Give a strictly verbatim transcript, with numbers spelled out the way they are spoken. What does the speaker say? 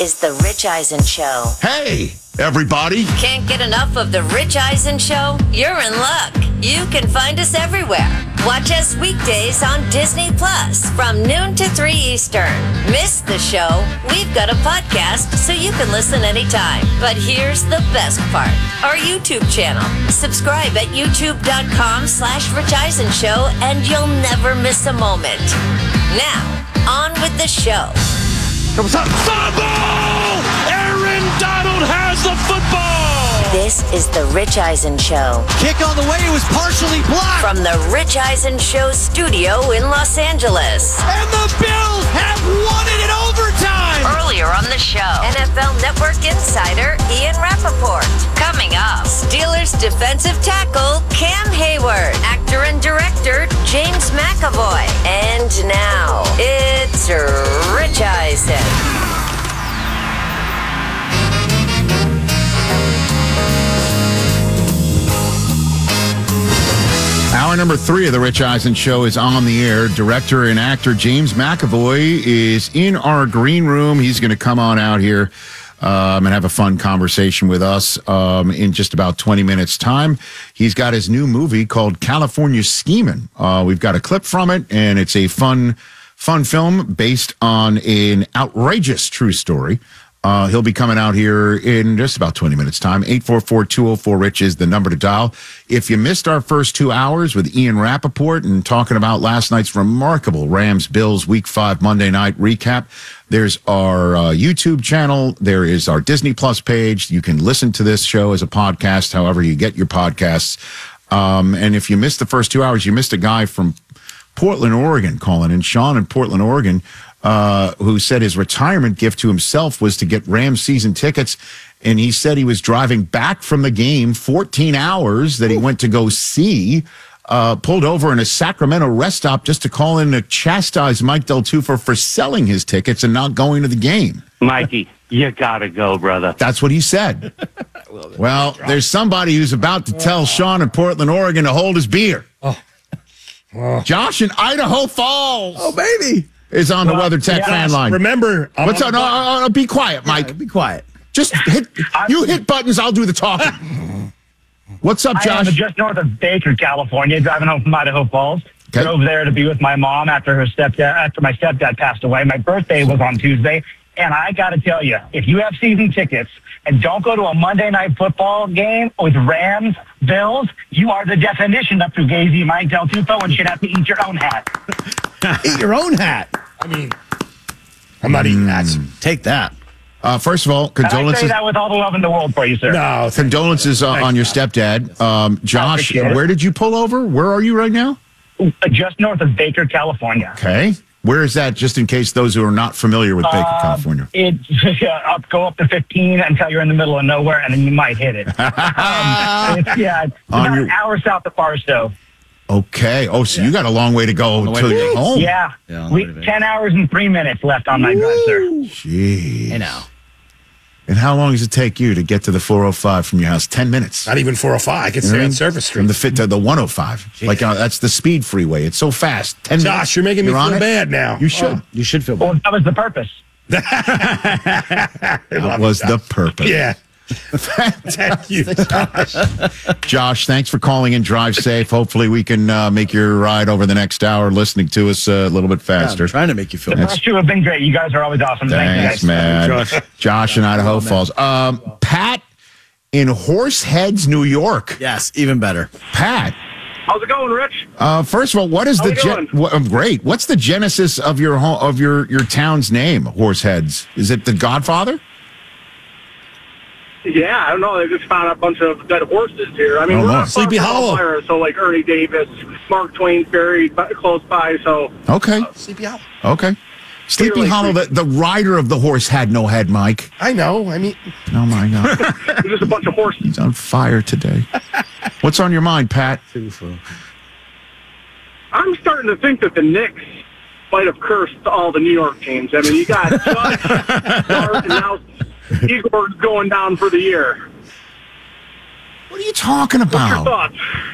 is The Rich Eisen Show. Hey, everybody. Can't get enough of The Rich Eisen Show? You're in luck. You can find us everywhere. Watch us weekdays on Disney Plus from noon to three Eastern. Miss the show? We've got a podcast so you can listen anytime. But here's the best part. Our YouTube channel. Subscribe at youtube.com slash Rich Eisen Show and you'll never miss a moment. Now, on with the show. What's up? Fumble! Aaron Donald has the football! This is The Rich Eisen Show. Kick on the way, it was partially blocked. From the Rich Eisen Show studio in Los Angeles. And the Bills have won it in overtime. Earlier on the show, N F L Network insider Ian Rappaport. Coming up, Steelers defensive tackle Cam Hayward. Actor and director James McAvoy. And now, it's Rich Eisen. Hour number three of the Rich Eisen Show is on the air. Director and actor James McAvoy is in our green room. He's going to come on out here um, and have a fun conversation with us um, in just about twenty minutes' time. He's got his new movie called California Schemin'. Uh, we've got a clip from it, and it's a fun, fun film based on an outrageous true story. Uh, he'll be coming out here in just about twenty minutes' time. eight four four, two oh four, RICH is the number to dial. If you missed our first two hours with Ian Rappaport and talking about last night's remarkable Rams-Bills Week five Monday night recap, there's our uh, YouTube channel. There is our Disney Plus page. You can listen to this show as a podcast, however you get your podcasts. Um, and if you missed the first two hours, you missed a guy from Portland, Oregon calling in. Sean in Portland, Oregon. Uh, who said his retirement gift to himself was to get Rams season tickets. And he said he was driving back from the game, fourteen hours that he went to go see, uh, pulled over in a Sacramento rest stop just to call in to chastise Mike Del Tufo for selling his tickets and not going to the game. Mikey, you gotta go, brother. That's what he said. Well, there's somebody who's about to tell Sean in Portland, Oregon to hold his beer. Oh. Oh. Josh in Idaho Falls. Oh, baby. Is on the Well, WeatherTech yeah, fan line. Remember, I'm What's on up? No, the- no, no, be quiet, Mike. Yeah, be quiet. Just hit. You hit buttons. I'll do the talking. What's up, I am Josh? just north of Baker, California, driving home from Idaho Falls. Okay. Drove there to be with my mom after her stepdad after my stepdad passed away. My birthday was on Tuesday, and I got to tell you, if you have season tickets and don't go to a Monday night football game with Rams, Bills, you are the definition of Fugazi, Mike Del Tufo, and should have to eat your own hat. Eat your own hat. I mean, I'm not eating hats. Take that. Uh, first of all, And I say condolences. that with all the love in the world for you, sir. No, Condolences uh, on your stepdad, um, Josh. appreciate it. Where did you pull over? Where are you right now? Just north of Baker, California. Okay. Where is that? Just in case those who are not familiar with Baker, Uh, California. It's up, go up to fifteen until you're in the middle of nowhere, and then you might hit it. um, it's, yeah, it's On about your- an hour south of Barstow. Okay. Oh, so you got a long way to go way to to Vegas. home. Yeah, Yeah, on the we, way to Vegas. ten hours and three minutes left on my drive, sir. Jeez. I know. And how long does it take you to get to the four oh five from your house? Ten minutes. Not even four oh five. I can You know stay what I on mean? Surface Street. From the fit to the one oh five. Like uh, that's the speed freeway. It's so fast. Ten minutes. Josh, you're making me on feel it? bad now. You should. Oh, you should feel Well, bad. that was the purpose. That was the purpose. Yeah. Thank you, Josh. Josh, thanks for calling in. Drive safe. Hopefully, we can uh, make your ride over the next hour listening to us uh, a little bit faster. I'm trying to make you feel The bad. first two have been great. You guys are always awesome. Thank you, Thanks, guys. man. Josh. Josh in Idaho Falls. Um, Pat in Horseheads, New York. Yes, even better. Pat, How's it going, Rich? uh, first of all, what is How the we gen- doing? what, um, great? What's the genesis of your ho- of your your town's name, Horseheads? Is it the Godfather? Yeah, I don't know. They just found a bunch of dead horses here. I mean, Oh, we're no. not far Sleepy from Hollow. Elmira, so like Ernie Davis, Mark Twain's buried by, close by. So Okay, Sleepy Hollow. okay. Sleepy Really Hollow. The, the rider of the horse had no head, Mike. I know. I mean, Oh my God, there's just a bunch of horses. he's on fire today. What's on your mind, Pat? I'm starting to think that the Knicks might have cursed all the New York teams. I mean, you got Judge, Dart, and now Igor's going down for the year. What are you talking What's your about? thoughts?